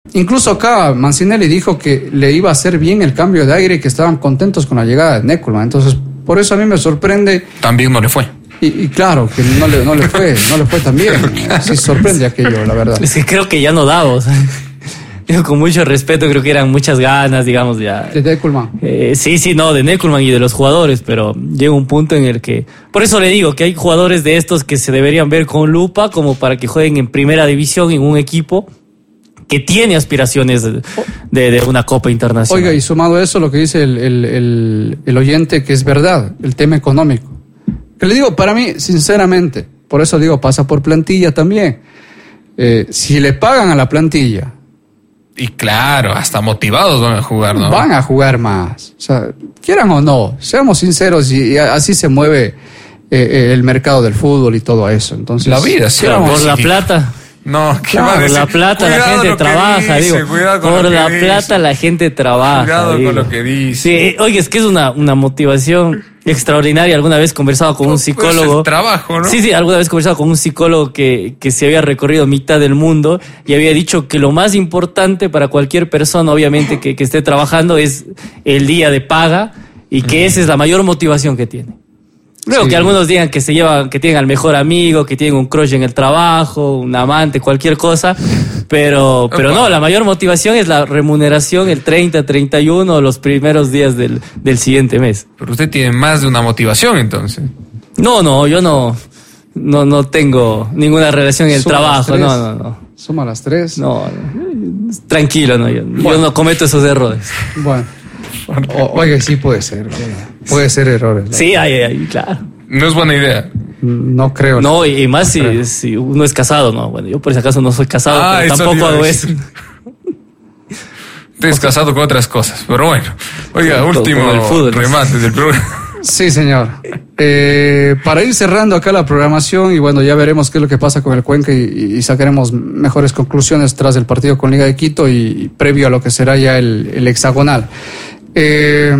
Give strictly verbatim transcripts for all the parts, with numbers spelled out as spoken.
Incluso acá Mancinelli dijo que le iba a hacer bien el cambio de aire y que estaban contentos con la llegada de Neckermann. Entonces, por eso a mí me sorprende. También no le fue. Y, y claro, que no le, no le fue, no le fue tan bien. Sí sorprende aquello, la verdad. Es que creo que ya no daba, o sea, yo con mucho respeto creo que eran muchas ganas, digamos, ya. De Neckermann. Eh, sí, sí, no, de Neckermann y de los jugadores, pero llega un punto en el que... Por eso le digo que hay jugadores de estos que se deberían ver con lupa como para que jueguen en primera división en un equipo que tiene aspiraciones de, de, de una Copa Internacional. Oiga, y sumado a eso, lo que dice el, el, el, el oyente, que es verdad, el tema económico. Que le digo, para mí, sinceramente, por eso digo, pasa por plantilla también. Eh, si le pagan a la plantilla... Y claro, hasta motivados van a jugar, ¿no? Van a jugar más. O sea, quieran o no, seamos sinceros, y, y así se mueve eh, eh, el mercado del fútbol y todo eso. Entonces, la vida, sí. Por la plata. No, ¿qué claro, va a decir? Por la plata Cuidado la gente trabaja, dice, digo. Por la plata dice. la gente trabaja. Cuidado digo. con lo que dice. Sí, oye, es que es una, una motivación extraordinaria. Alguna vez conversaba con un psicólogo. Pues el trabajo, ¿no? Sí, sí, alguna vez conversaba con un psicólogo que, que se había recorrido mitad del mundo y había dicho que lo más importante para cualquier persona, obviamente, que, que esté trabajando es el día de paga y que esa es la mayor motivación que tiene. Luego sí. Que algunos digan que se llevan, que tienen al mejor amigo, que tienen un crush en el trabajo, un amante, cualquier cosa, pero, pero no, la mayor motivación es la remuneración el treinta, treinta y uno, los primeros días del, del siguiente mes. Pero usted tiene más de una motivación, entonces. No, no, yo no, no, no tengo ninguna relación en el Suma trabajo, no, no, no. Suma las tres. No, no. Tranquilo, no, yo, bueno. yo no cometo esos errores. Bueno. O, oiga, sí puede ser. Puede ser errores. ¿No? Sí, hay, hay, claro. No es buena idea. No creo. No, y, y más no si, creo. si uno es casado, ¿no? Bueno, yo por si acaso no soy casado, Ah, pero eso tampoco hago digo, eso. Estoy casado con otras cosas, pero bueno. Oiga, Con- último con el fútbol, ¿no? remate del programa. Sí, señor. Eh, para ir cerrando acá la programación, y bueno, ya veremos qué es lo que pasa con el Cuenca y, y sacaremos mejores conclusiones tras el partido con Liga de Quito y, y previo a lo que será ya el, el hexagonal. Eh,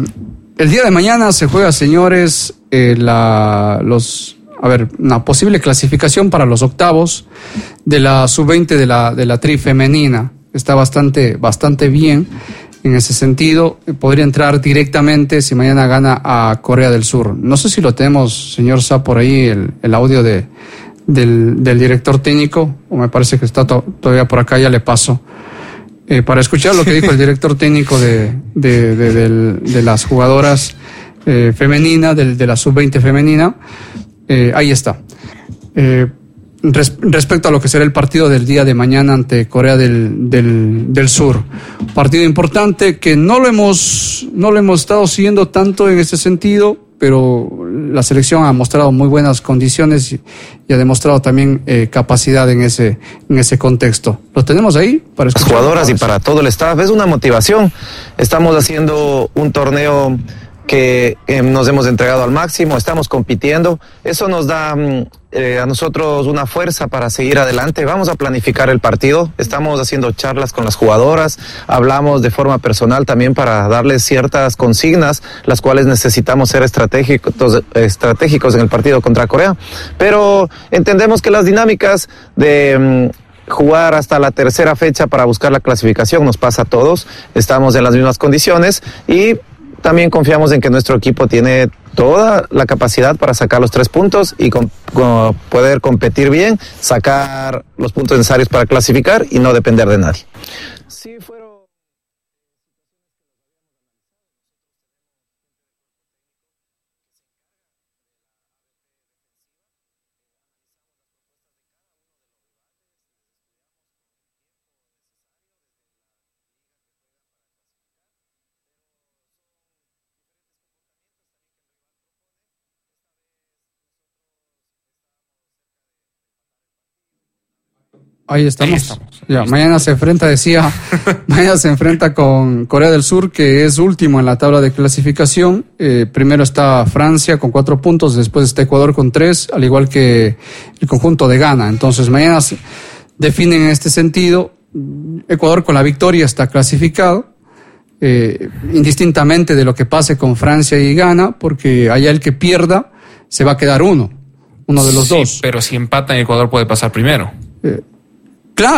el día de mañana se juega, señores, eh, la, los, a ver, una posible clasificación para los octavos de la sub veinte de la, de la tri femenina. Está bastante, bastante bien en ese sentido. Podría entrar directamente si mañana gana a Corea del Sur. No sé si lo tenemos, señor Sá, por ahí el, el audio de, del, del director técnico, o me parece que está to, todavía por acá, ya le paso. Eh, para escuchar lo que dijo el director técnico de, de, de, de, de las jugadoras eh, femeninas, de, de la sub veinte femenina. Eh, ahí está. Eh, res, respecto a lo que será el partido del día de mañana ante Corea del, del, del Sur. Partido importante que no lo hemos, no lo hemos estado siguiendo tanto en ese sentido, pero la selección ha mostrado muy buenas condiciones y, y ha demostrado también eh, capacidad en ese, en ese contexto. ¿Lo tenemos ahí? Para las jugadoras y para todo el staff. Es una motivación. Estamos haciendo un torneo que eh, nos hemos entregado al máximo, estamos compitiendo. Eso nos da eh, a nosotros una fuerza para seguir adelante. Vamos a planificar el partido. Estamos haciendo charlas con las jugadoras. Hablamos de forma personal también para darles ciertas consignas, las cuales necesitamos ser estratégicos, estratégicos en el partido contra Corea. Pero entendemos que las dinámicas de mm, jugar hasta la tercera fecha para buscar la clasificación nos pasa a todos. Estamos en las mismas condiciones y también confiamos en que nuestro equipo tiene toda la capacidad para sacar los tres puntos y con, con poder competir bien, sacar los puntos necesarios para clasificar y no depender de nadie. Sí, fueron... Ahí estamos. Ahí estamos. Ya, Ahí mañana estamos. se enfrenta, decía, mañana se enfrenta con Corea del Sur, que es último en la tabla de clasificación. Eh, primero está Francia con cuatro puntos, después está Ecuador con tres, al igual que el conjunto de Ghana. Entonces mañana se definen en este sentido. Ecuador con la victoria está clasificado, eh, indistintamente de lo que pase con Francia y Ghana, porque allá el que pierda se va a quedar uno, uno de los Sí, dos. pero si empatan, Ecuador puede pasar primero. Eh, Claro,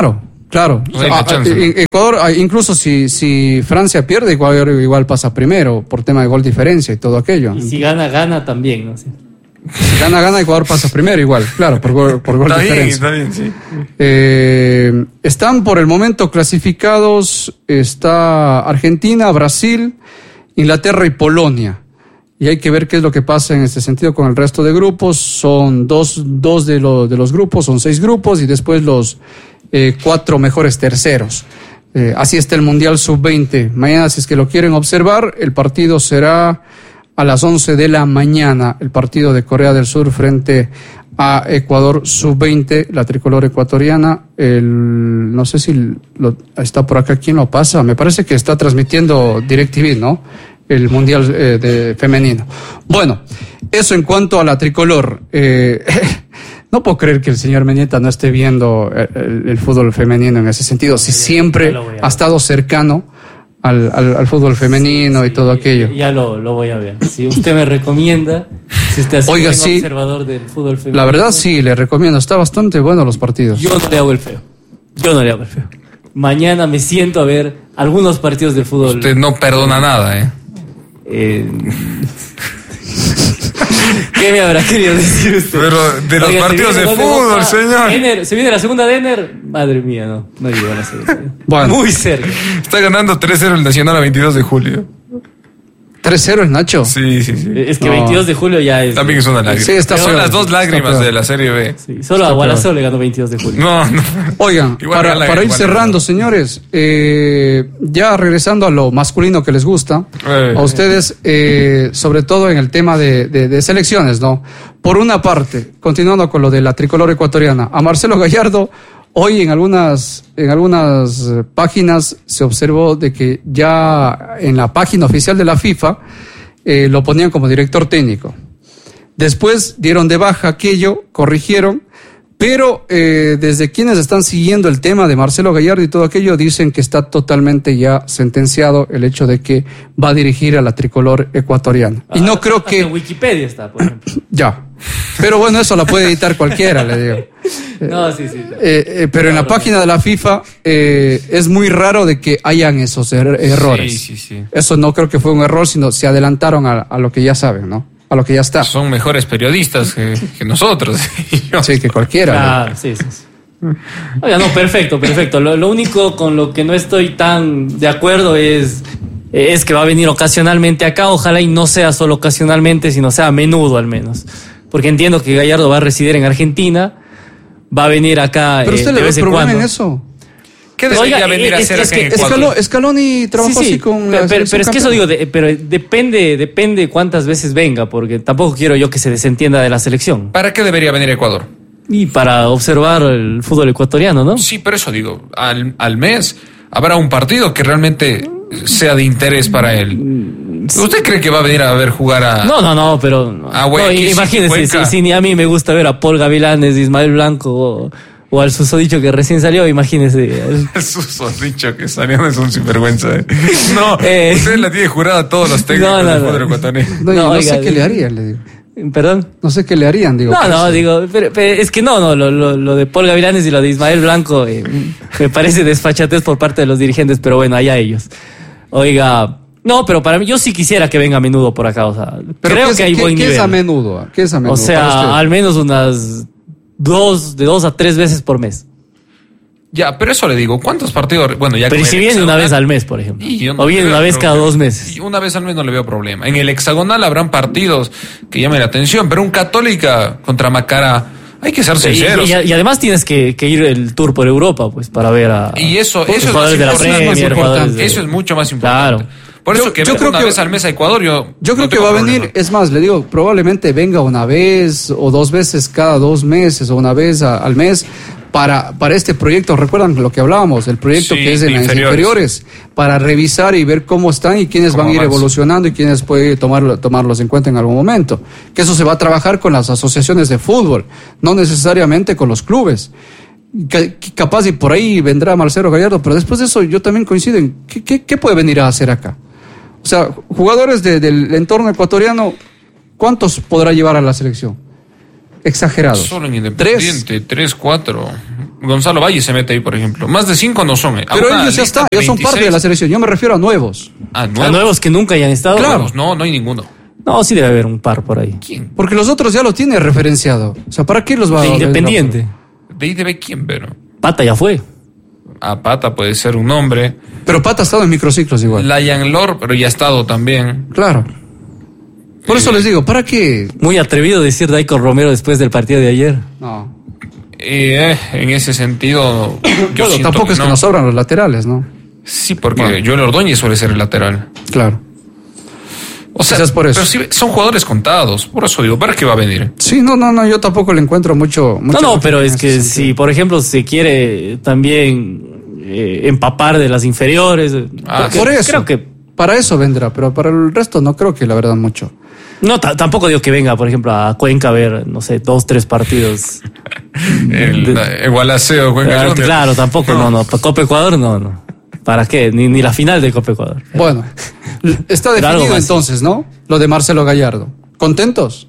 Claro, No hay ah, chance, ¿no? Ecuador, ah, incluso si, si Francia pierde, Ecuador igual pasa primero por tema de gol diferencia y todo aquello. Y si gana, gana también, no sé. Si gana, gana, Ecuador pasa primero igual, claro, por gol, por gol Está bien, diferencia. está bien, sí. Eh, están por el momento clasificados, está Argentina, Brasil, Inglaterra y Polonia. Y hay que ver qué es lo que pasa en este sentido con el resto de grupos. Son dos, dos de, lo, de los grupos, son seis grupos y después los eh, cuatro mejores terceros. Eh, así está el Mundial sub veinte. Mañana, si es que lo quieren observar, el partido será a las once de la mañana, el partido de Corea del Sur frente a Ecuador sub veinte, la tricolor ecuatoriana. El, no sé si lo, está por acá, ¿quién lo pasa? Me parece que está transmitiendo DirecTV, ¿no? El Mundial eh, de femenino. Bueno, eso en cuanto a la tricolor. Eh, no puedo creer que el señor Mendieta no esté viendo el, el, el fútbol femenino en ese sentido, si siempre ha estado cercano al, al, al fútbol femenino sí, y todo aquello. Ya lo, lo voy a ver. Si usted me recomienda, si usted es Oiga, un sí, observador del fútbol femenino. La verdad sí, le recomiendo, está bastante bueno los partidos. Yo no le hago el feo. Yo no le hago el feo. Mañana me siento a ver algunos partidos del fútbol. Usted no perdona nada, ¿eh? Eh... ¿Qué me habrá querido decir usted? Pero de los Oiga, partidos de ¿dónde fútbol, Boca? señor. Ener, ¿se viene la segunda de Ener? Madre mía, no. No llegó a la segunda. Bueno. Muy cerca. Está ganando tres cero el Nacional a veintidós de julio. tres cero el Nacho. Sí, sí, sí. Es que No. veintidós de julio ya es. También es una lágrima. Sí, está Son peor. las dos Está lágrimas peor. de la Serie B. Sí, solo a Gualazzo le ganó veintidós de julio. No, no. Oigan, Igual para, gana, para ir igual cerrando, gana. señores, eh, ya regresando a lo masculino que les gusta, Eh. a ustedes, eh, sobre todo en el tema de, de, de selecciones, ¿no? Por una parte, continuando con lo de la tricolor ecuatoriana, a Marcelo Gallardo, hoy en algunas, en algunas eh, páginas se observó de que ya en la página oficial de la FIFA eh, lo ponían como director técnico. Después dieron de baja aquello, corrigieron, pero eh, desde quienes están siguiendo el tema de Marcelo Gallardo y todo aquello dicen que está totalmente ya sentenciado el hecho de que va a dirigir a la tricolor ecuatoriana. Y no Ah, creo hasta que... en Wikipedia está, por ejemplo. Ya. Pero bueno, eso la puede editar cualquiera, le digo. No, sí, sí. Eh, eh, pero en la página de la FIFA eh, es muy raro de que hayan esos er- errores. Sí, sí, sí. Eso no creo que fue un error, sino se adelantaron a, a lo que ya saben, ¿no? A lo que ya está. Son mejores periodistas que, que nosotros. Sí, que cualquiera. ¿no? Claro, sí, sí, sí. Oiga, no, perfecto, perfecto. Lo, lo único con lo que no estoy tan de acuerdo es, es que va a venir ocasionalmente acá. Ojalá y no sea solo ocasionalmente, sino sea a menudo al menos. Porque entiendo que Gallardo va a residir en Argentina, va a venir acá Pero eh, usted de le ve vez en problema cuando. en eso. ¿Qué Oiga, debería venir a es- hacer es acá que en Ecuador? Escaló, Scaloni trabajó Sí, sí, así con pero, la pero, selección pero es que eso campeona. digo, de- pero depende, depende cuántas veces venga, porque tampoco quiero yo que se desentienda de la selección. ¿Para qué debería venir a Ecuador? Y para observar el fútbol ecuatoriano, ¿no? Sí, pero eso digo, al, al mes habrá un partido que realmente sea de interés para él. ¿Usted cree que va a venir a ver jugar a...? No, no, no, pero... Ah, güey, no, aquí sí, imagínese, Cuenca. si, si ni a mí me gusta ver a Paul Gavilanes, Ismael Blanco o, o al susodicho que recién salió, imagínese. Jesús, has dicho que Sariano es un sinvergüenza. ¿eh? No, Eh. usted la tiene jurada a todos los técnicos No, no, del no. fútbol ecuatoriano. No, y No, no oiga, sé qué le digo- harían, le digo. ¿Perdón? No sé qué le harían, digo. No, pues, no, eh, digo, pero, pero es que no, no, lo, lo, lo de Paul Gavilanes y lo de Ismael Blanco eh, me parece desfachatez por parte de los dirigentes, pero bueno, allá ellos. Oiga, no, pero para mí, yo sí quisiera que venga a menudo por acá, o sea, pero creo ¿qué es- que hay qué- buen ¿qué nivel. es a menudo? ¿Qué es a menudo? O para sea, usted? al menos unas dos, de dos a tres veces por mes. Ya, pero eso le digo, ¿cuántos partidos? Bueno, ya Pero con si el viene una hexagonal- vez al mes, por ejemplo. Y yo no O viene le veo una vez cada problema. dos meses. Y una vez al mes no le veo problema. En el hexagonal habrán partidos que llamen la atención, pero un Católica contra Macará, hay que ser Y, sinceros. y- y además tienes que, que ir el tour por Europa, pues, para ver a... Y eso, los eso es más jugadores de la importante. Premier, jugadores de- Eso es mucho más importante. Claro. Por Yo- eso que yo venga creo una que- vez al mes a Ecuador, yo Yo creo no que tengo va a problema. venir, es más, le digo, probablemente venga una vez o dos veces cada dos meses o una vez a- al mes para, para este proyecto. ¿Recuerdan lo que hablábamos? El proyecto Sí, que es de de las inferiores. inferiores, para revisar y ver cómo están y quiénes Cómo van a ir avanzan. evolucionando y quiénes pueden tomar, tomarlos en cuenta en algún momento. Que eso se va a trabajar con las asociaciones de fútbol, no necesariamente con los clubes. Que- que capaz y por ahí vendrá Marcelo Gallardo, pero después de eso yo también coincido en ¿qué, qué, qué puede venir a hacer acá? O sea, jugadores de- del entorno ecuatoriano, ¿cuántos podrá llevar a la selección? Exagerados. Solo en Tres. Independiente, tres, cuatro. Gonzalo Valle se mete ahí, por ejemplo. Más de cinco no son. Eh. Pero ellos ya están, ya son parte de la selección. Yo me refiero a nuevos. Ah, nuevos. A nuevos que nunca hayan estado. Claro. Nuevos, no, no hay ninguno. No, sí debe haber un par por ahí. ¿Quién? Porque los otros ya lo tiene referenciado. O sea, ¿para qué los va a... De Independiente. De I D B quién, pero. Pata ya fue. A Pata puede ser un nombre. Pero Pata ha estado en microciclos igual. Lion Lord, pero ya ha estado también. Claro. Por eso les digo, ¿para qué? Muy atrevido decir Daicon Romero después del partido de ayer. No. Eh, en ese sentido, yo Bueno, siento tampoco que es que no. nos sobran los laterales, ¿no? Sí, porque Bueno. Joel Ordóñez suele ser el lateral. Claro. O sea, Quizás por eso. pero sí, son jugadores contados. Por eso digo, ¿para qué va a venir? Sí, no, no, no, yo tampoco le encuentro mucho... mucha No, no, lógica pero en es ese que sentido. si, por ejemplo, se quiere también eh, empapar de las inferiores. Ah, porque Por eso. Creo que. Para eso vendrá, pero para el resto no creo que la verdad mucho. No, t- tampoco digo que venga, por ejemplo, a Cuenca a ver, no sé, dos, tres partidos. El, el Gualaceo, Cuenca Claro, Junior. claro, tampoco, no, no. Para Copa Ecuador, no, no. ¿Para qué? Ni, ni la final de Copa Ecuador. Bueno, está Pero algo definido más. entonces, ¿no? Lo de Marcelo Gallardo. ¿Contentos?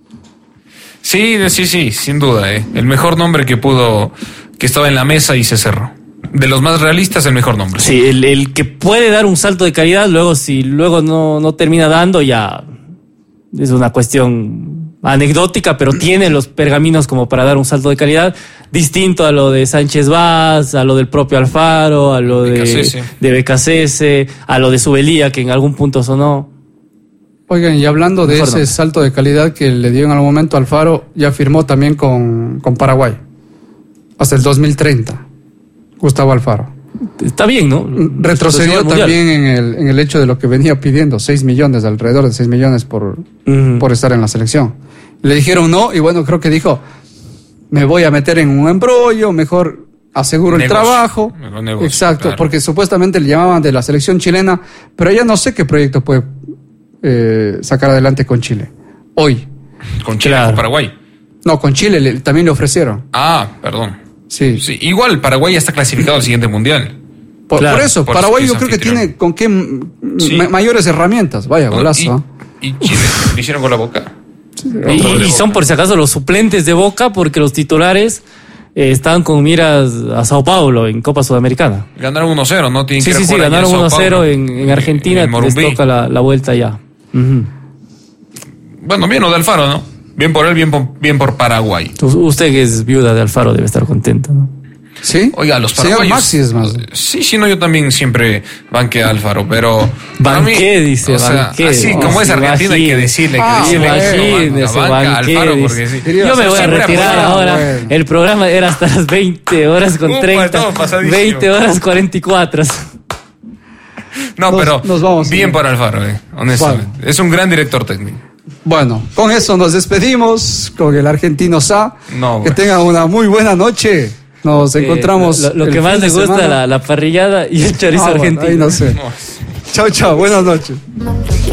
Sí, sí, sí, sin duda. Eh. El mejor nombre que pudo, que estaba en la mesa y se cerró. De los más realistas, el mejor nombre. Sí, el, el que puede dar un salto de calidad, luego si luego no, no termina dando, ya es una cuestión anecdótica, pero tiene los pergaminos como para dar un salto de calidad, distinto a lo de Sánchez Vaz, a lo del propio Alfaro, a lo de, Becasese. de Becasese, a lo de Subelía, que en algún punto sonó. Oigan, y hablando de Mejor ese no. salto de calidad que le dio en algún momento Alfaro, ya firmó también con, con Paraguay. Hasta el dos mil treinta. Gustavo Alfaro. Está bien, ¿no? Retrocedió Mundial. también en el, en el hecho de lo que venía pidiendo, seis millones, alrededor de seis millones por, Ujú. por estar en la selección. Le dijeron no, y bueno, creo que dijo, me voy a meter en un embrollo, mejor aseguro Negocio, el trabajo. mejor negocio, Exacto, claro. porque supuestamente le llamaban de la selección chilena, pero ya no sé qué proyecto puede eh, sacar adelante con Chile. Hoy. Con Chile, Claro. con Paraguay. No, con Chile le- también le ofrecieron. Ah, perdón. Sí. Sí, igual Paraguay ya está clasificado al siguiente mundial. Por, Claro, por eso, por Paraguay eso yo es creo que anfitrión. tiene con qué m- Sí. ma- mayores herramientas. Vaya, golazo. ¿ah? Y, y Chile le hicieron con la boca. Y, y son por si acaso los suplentes de Boca, porque los titulares eh, estaban con miras a Sao Paulo en Copa Sudamericana. Ganaron uno cero, ¿no? Tienen Sí, que sí, sí, jugar allá en ganaron Sao uno cero Paulo, en, en Argentina, en les Morumbí. toca la, la vuelta ya. Ujú. Bueno, bien lo de Alfaro, ¿no? Bien por él, bien por, bien por Paraguay. U- Usted que es viuda de Alfaro debe estar contento, ¿no? ¿Sí? Oiga, los Señor paraguayos. Maxi es más. Sí, sí, no, yo también siempre banqué a Alfaro, pero. para Banqué, mí, dice, o sea, banqué. Así Oh, como es se argentino, hay que imagine. decirle, hay que Ah, decirle. Imagínese, banca a banqué, Alfaro, dice. porque sí. Quería Yo me hacer voy a siempre retirar apoyado, ahora. bueno. El programa era hasta las veinte horas con Upa, treinta. todo pasadísimo. veinte horas cuarenta y cuatro. No, Nos- pero. nos vamos, bien señor. por Alfaro, eh, honestamente. Es un gran director técnico. Bueno, con eso nos despedimos con el argentino Sa. No, que güey. tengan una muy buena noche. Nos encontramos. Eh, Lo, lo el que más fin de le gusta, semana. la, la parrillada y el chorizo Ah, bueno, argentino. ahí no sé. No. Chao, chao. Buenas noches. No bloquees.